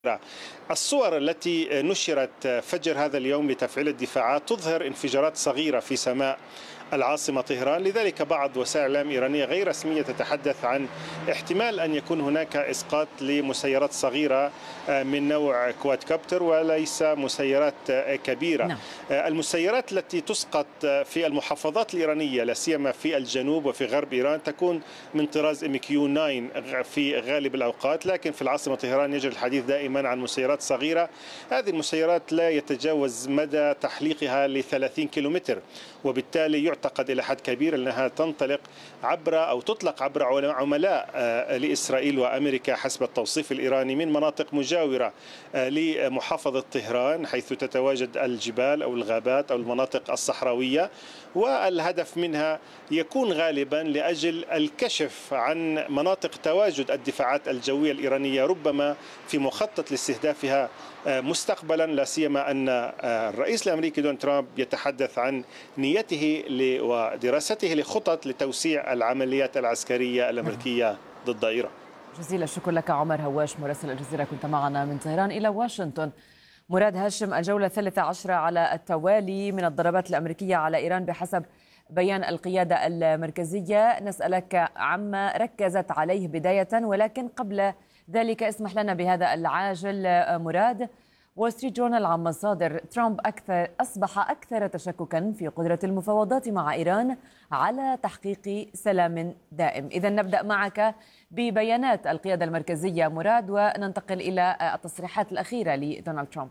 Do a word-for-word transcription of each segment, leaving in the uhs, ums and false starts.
الصور التي نشرت فجر هذا اليوم لتفعيل الدفاعات تظهر انفجارات صغيرة في سماء العاصمة طهران. لذلك بعض وسائل الإعلام الإيرانية غير رسمية تتحدث عن احتمال أن يكون هناك إسقاط لمسيرات صغيرة من نوع كوادكوبتر وليس مسيرات كبيرة. نعم. المسيرات التي تسقط في المحافظات الإيرانية لا سيما في الجنوب وفي غرب إيران تكون من طراز ام كيو تسعة في غالب الأوقات، لكن في العاصمة طهران يجري الحديث دائما عن مسيرات صغيرة. هذه المسيرات لا يتجاوز مدى تحليقها ل ثلاثين كيلومتر، وبالتالي يعتقد إلى حد كبير أنها تنطلق عبر أو تطلق عبر عملاء لإسرائيل وأمريكا حسب التوصيف الإيراني من مناطق مجاورة لمحافظة طهران، حيث تتواجد الجبال أو الغابات أو المناطق الصحراوية، والهدف منها يكون غالبا لأجل الكشف عن مناطق تواجد الدفاعات الجوية الإيرانية ربما في مخطط لاستهدافها مستقبلا، لا سيما أن الرئيس الأمريكي دونالد ترامب يتحدث عن نيته ودراسته لخطط لتوسيع العمليات العسكرية الأمريكية ضد إيران. جزيل الشكر لك عمر هواش مراسل الجزيرة، كنت معنا من طهران إلى واشنطن. مراد هاشم، الجولة الثالثة عشرة على التوالي من الضربات الأمريكية على إيران بحسب بيان القيادة المركزية. نسألك عما ركزت عليه بداية، ولكن قبل ذلك اسمح لنا بهذا العاجل مراد. وول ستريت جورنال عن مصادر ترامب أكثر أصبح أكثر تشككا في قدرة المفاوضات مع إيران على تحقيق سلام دائم. إذا نبدأ معك ببيانات القيادة المركزية مراد، وننتقل إلى التصريحات الأخيرة لدونالد ترامب.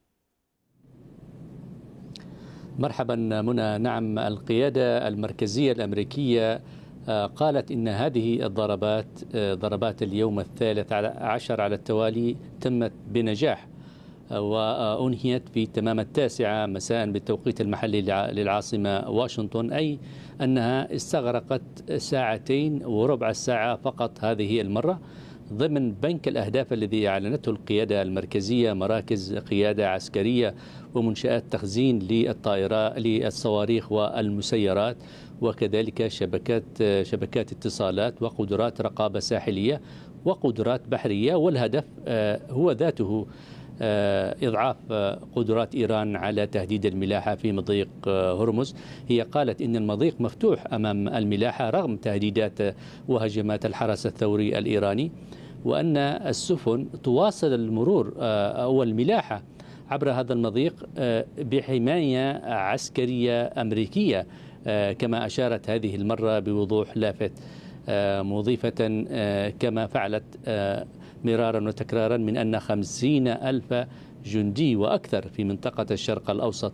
مرحبا منى. نعم، القيادة المركزية الأمريكية قالت إن هذه الضربات ضربات اليوم الثالث عشر على التوالي تمت بنجاح، وأنهيت في تمام التاسعة مساء بالتوقيت المحلي للعاصمة واشنطن، أي أنها استغرقت ساعتين وربع الساعة فقط هذه المرة، ضمن بنك الأهداف الذي أعلنته القيادة المركزية: مراكز قيادة عسكرية ومنشآت تخزين للطائرات للصواريخ والمسيرات، وكذلك شبكات شبكات اتصالات وقدرات رقابة ساحلية وقدرات بحرية. والهدف هو ذاته إضعاف قدرات إيران على تهديد الملاحة في مضيق هرمز. هي قالت إن المضيق مفتوح أمام الملاحة رغم تهديدات وهجمات الحرس الثوري الإيراني، وأن السفن تواصل المرور أو الملاحة عبر هذا المضيق بحماية عسكرية أمريكية، كما أشارت هذه المرة بوضوح لافت، مضيفة كما فعلت مرارا وتكرارا من أن خمسين ألف جندي وأكثر في منطقة الشرق الأوسط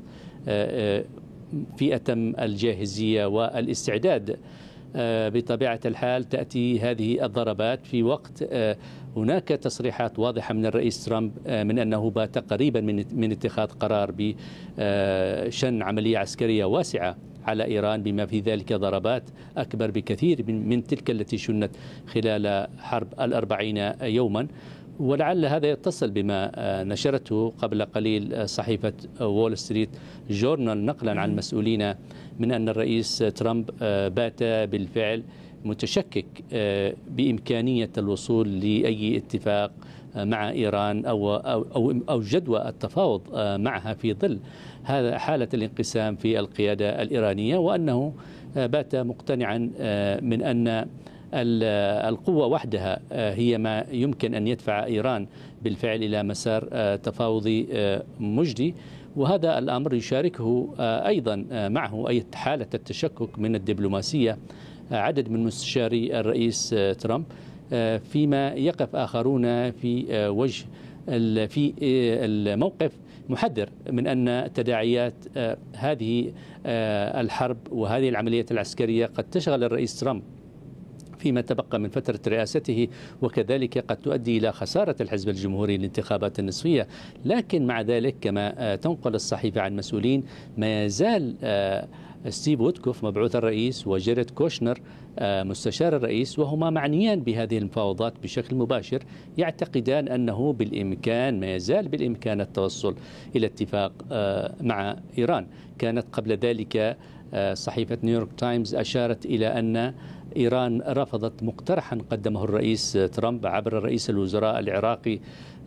في أتم الجاهزية والاستعداد. بطبيعة الحال تأتي هذه الضربات في وقت هناك تصريحات واضحة من الرئيس ترامب من أنه بات قريبا من اتخاذ قرار بشن عملية عسكرية واسعة على إيران، بما في ذلك ضربات أكبر بكثير من تلك التي شنت خلال حرب الأربعين يوما. ولعل هذا يتصل بما نشرته قبل قليل صحيفة وول ستريت جورنال نقلا عن مسؤولين من أن الرئيس ترامب بات بالفعل متشكك بإمكانية الوصول لأي اتفاق مع إيران أو أو أو جدوى التفاوض معها في ظل هذا حالة الانقسام في القيادة الإيرانية، وأنه بات مقتنعا من أن القوة وحدها هي ما يمكن أن يدفع إيران بالفعل إلى مسار تفاوضي مجدي. وهذا الأمر يشاركه أيضا معه أي حالة التشكك من الدبلوماسية عدد من مستشاري الرئيس ترامب، فيما يقف آخرون في وجه في الموقف محذر من أن تداعيات هذه الحرب وهذه العملية العسكرية قد تشغل الرئيس ترامب فيما تبقى من فترة رئاسته، وكذلك قد تؤدي إلى خسارة الحزب الجمهوري الانتخابات النصفية. لكن مع ذلك كما تنقل الصحيفة عن مسؤولين، ما يزال ستيف ويتكوف مبعوث الرئيس وجيريد كوشنر مستشار الرئيس، وهما معنيان بهذه المفاوضات بشكل مباشر، يعتقدان أنه بالإمكان ما يزال بالإمكان التوصل إلى اتفاق مع إيران. كانت قبل ذلك صحيفة نيويورك تايمز أشارت إلى أن إيران رفضت مقترحا قدمه الرئيس ترامب عبر رئيس الوزراء العراقي